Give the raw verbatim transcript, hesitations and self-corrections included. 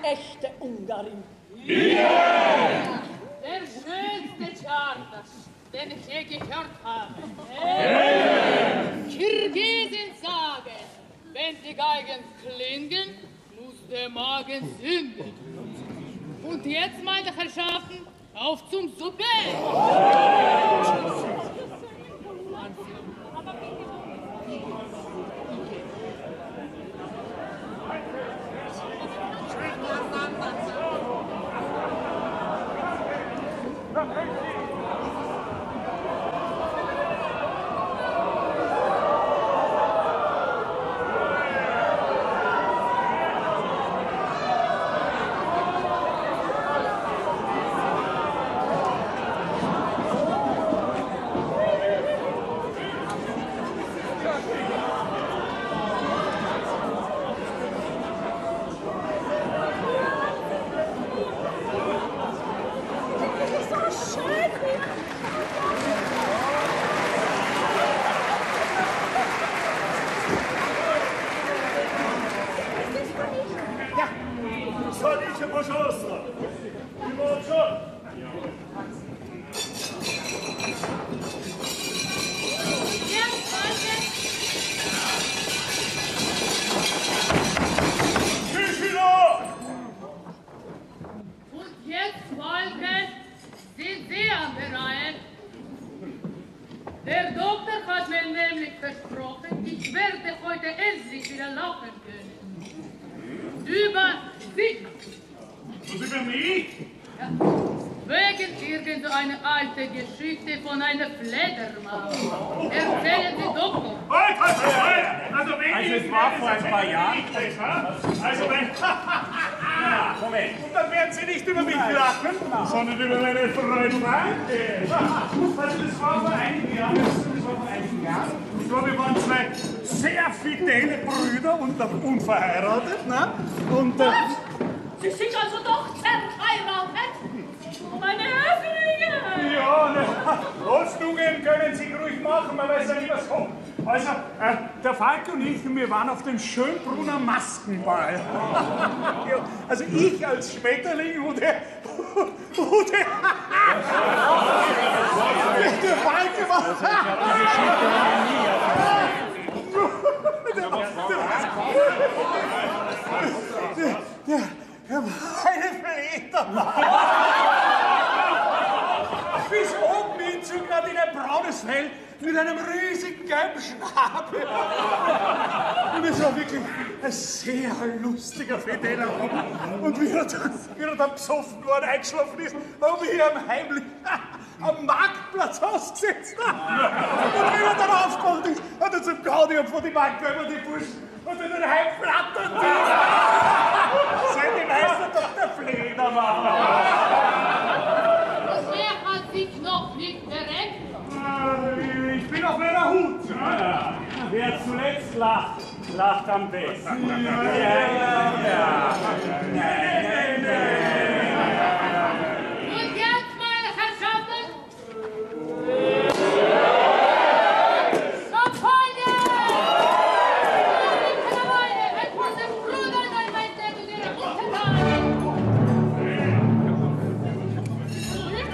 echte Ungarin. Ja. Der schönste Chartas, den ich je gehört habe. Kirgisen sagen, wenn die Geigen klingen, muss der Magen singen. Und jetzt, meine Herrschaften, auf zum Suppe! Sondern über meine Freunde. Also das war vor einigen Jahren, das war vor einigen Jahren. Ich glaube, wir waren zwei sehr fidele Brüder und unverheiratet, ne? Und, äh, Sie sind also doch verheiratet? Oh, meine Höflinge! Ja, ne, was zugeben können Sie ruhig machen, man weiß ja nie, was kommt. Also, äh, der Falk und ich, wir waren auf dem Schönbrunner Maskenball. Ja, also ich als Schmetterling und der... Und der... der Falk war... Der, der, meine Fledermaus. Bis oben hinzu, gerade in ein braunes Fell mit einem riesigen gelben Schnabel. Und es war wirklich ein sehr lustiger, fideler Abend. Und wie er dann, wie er dann besoffen geworden eingeschlafen ist, haben wir hier heimlich am Marktplatz ausgesetzt. Und wie er dann aufgewacht ist, hat er zum Gaudi und von die Marktbäume die Burschen und dann heimflattert. Seid die Meister doch der Fledermaus. Er hat sich noch nicht verreckt. Ich bin auf meiner Hut. Ja. Wer zuletzt lacht, lacht am besten. Ja, ja, ja. Nein, nein, nein.